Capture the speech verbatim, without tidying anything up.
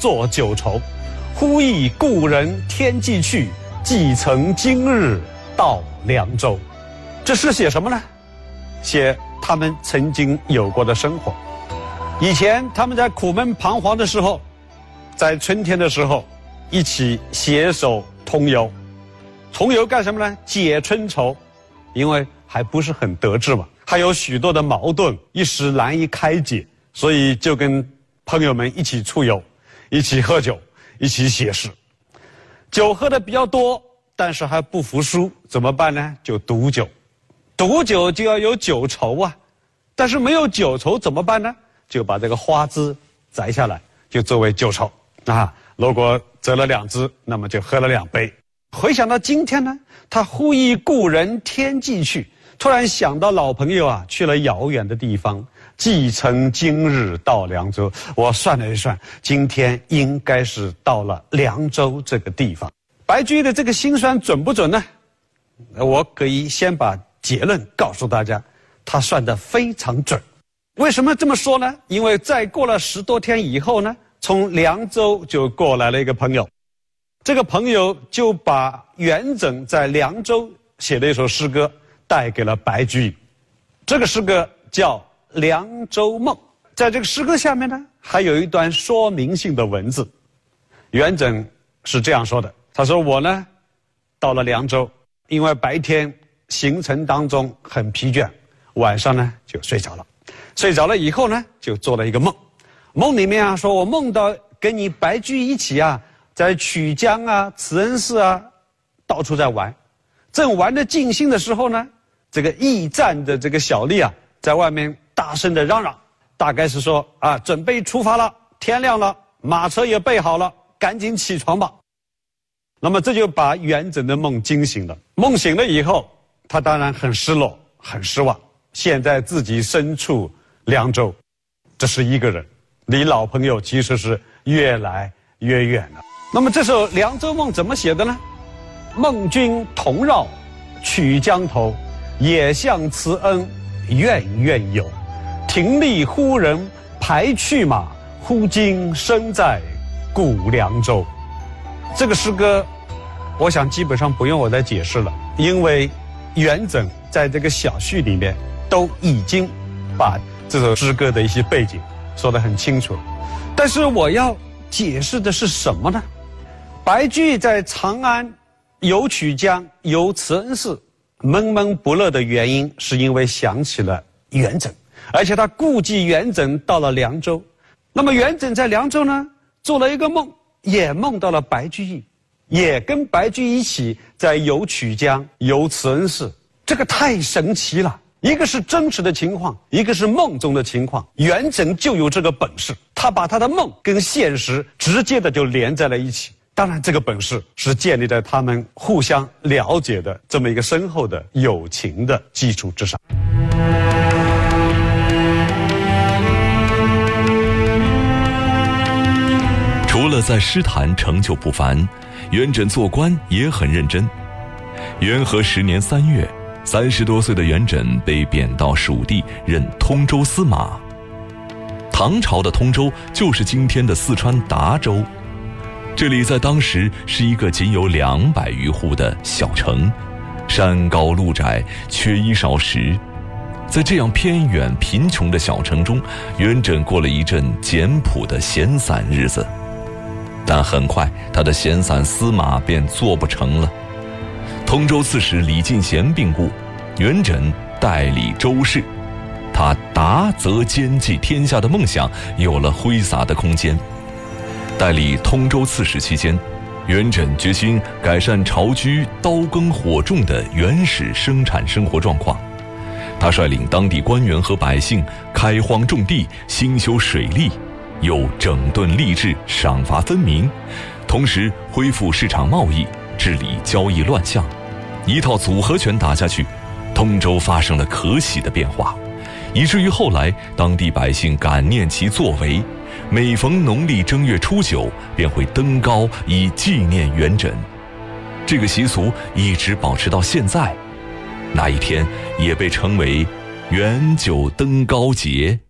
作酒愁。忽忆故人天际去，既曾今日到凉州。这诗写什么呢？写他们曾经有过的生活。以前他们在苦闷彷徨的时候，在春天的时候一起携手同游。同游干什么呢？解春愁，因为还不是很得志嘛，还有许多的矛盾一时难以开解，所以就跟朋友们一起出游，一起喝酒，一起写诗。酒喝的比较多，但是还不服输，怎么办呢？就赌酒。赌酒就要有酒筹啊，但是没有酒筹怎么办呢？就把这个花枝摘下来，就作为酒筹啊。如果折了两枝，那么就喝了两杯。回想到今天呢，他忽忆故人天际去，突然想到老朋友啊，去了遥远的地方。既曾今日到凉州，我算了一算，今天应该是到了凉州这个地方。白居易的这个心算准不准呢？我可以先把结论告诉大家，他算得非常准。为什么这么说呢？因为再过了十多天以后呢，从凉州就过来了一个朋友，这个朋友就把元稹在凉州写的一首诗歌带给了白居易。这个诗歌叫《凉州梦》。在这个诗歌下面呢，还有一段说明性的文字。元稹是这样说的，他说我呢到了凉州，因为白天行程当中很疲倦，晚上呢就睡着了。睡着了以后呢，就做了一个梦。梦里面啊，说我梦到跟你白居易一起啊，在曲江啊、慈恩寺啊，到处在玩。正玩得尽兴的时候呢，这个驿站的这个小吏啊，在外面大声的嚷嚷，大概是说啊，准备出发了，天亮了，马车也备好了，赶紧起床吧。那么这就把元稹的梦惊醒了。梦醒了以后，他当然很失落，很失望。现在自己身处凉州，这是一个人，离老朋友其实是越来越远了。那么这首《凉州梦》怎么写的呢？梦君同绕曲江头，也向慈恩怨怨尤。停立忽人排去马，忽今身在故凉州。这个诗歌，我想基本上不用我再解释了，因为元稹在这个小序里面都已经把这首诗歌的一些背景说得很清楚了。但是我要解释的是什么呢？白居易在长安游曲江、游慈恩寺，闷闷不乐的原因是因为想起了元稹，而且他顾忌元稹到了凉州。那么元稹在凉州呢，做了一个梦，也梦到了白居易，也跟白居易一起在游曲江、游慈恩寺。这个太神奇了，一个是真实的情况，一个是梦中的情况。元稹就有这个本事，他把他的梦跟现实直接的就连在了一起。当然这个本事是建立在他们互相了解的这么一个深厚的友情的基础之上。 除了在诗坛成就不凡，元稹做官也很认真。元和十年三月，三十多岁的元稹被贬到蜀地任通州司马。唐朝的通州就是今天的四川达州，这里在当时是一个仅有两百余户的小城，山高路窄，缺衣少食。在这样偏远贫穷的小城中，元稹过了一阵简朴的闲散日子。但很快他的闲散司马便做不成了。通州刺史李进贤病故，元稹代理州事，他达则兼济天下的梦想有了挥洒的空间。代理通州刺史期间，元稹决心改善巢居刀耕火种的原始生产生活状况。他率领当地官员和百姓开荒种地，兴修水利，又整顿吏治，赏罚分明，同时恢复市场贸易，治理交易乱象。一套组合拳打下去，通州发生了可喜的变化，以至于后来当地百姓感念其作为，每逢农历正月初九便会登高以纪念元稹。这个习俗一直保持到现在，那一天也被称为元九登高节。